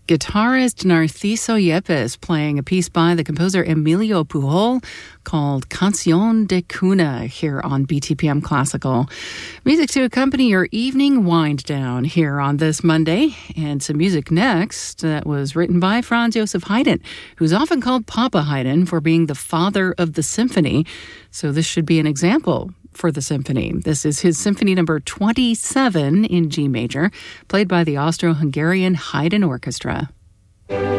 Guitarist Narciso Yepes playing a piece by the composer Emilio Pujol called Canción de Cuna here on BTPM Classical. Music to accompany your evening wind down here on this Monday. And some music next that was written by Franz Joseph Haydn, who's often called Papa Haydn for being the father of the symphony. So this should be an example for the symphony. This is his Symphony number 27 in G major, played by the Austro-Hungarian Haydn Orchestra.